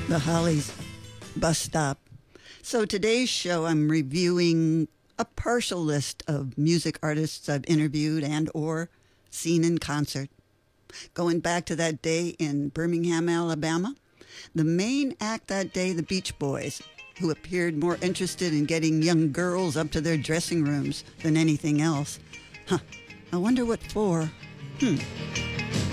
the Hollies bus stop. So today's show, I'm reviewing a partial list of music artists I've interviewed and or seen in concert. Going back to that day in Birmingham, Alabama, the main act that day, the Beach Boys, who appeared more interested in getting young girls up to their dressing rooms than anything else. I wonder what for.